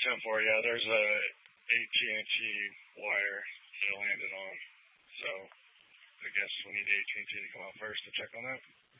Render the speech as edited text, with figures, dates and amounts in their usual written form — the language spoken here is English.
10-4, yeah, there's a AT&T wire that it landed on. So I guess we need AT&T to come out first to check on that.